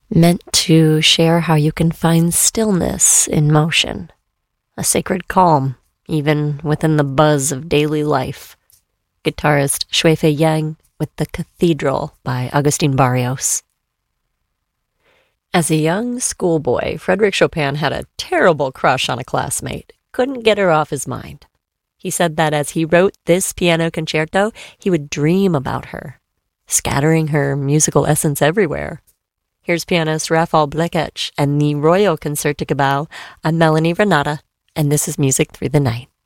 meant to share how you can find stillness in motion, a sacred calm, even within the buzz of daily life. Guitarist Shuifei Yang with The Cathedral by Agustin Barrios. As a young schoolboy, Frédéric Chopin had a terrible crush on a classmate. Couldn't get her off his mind. He said that as he wrote this piano concerto, he would dream about her, scattering her musical essence everywhere. Here's pianist Rafał Blekecz and the Royal Concertgebouw. I'm Melanie Renata, and this is Music Through the Night.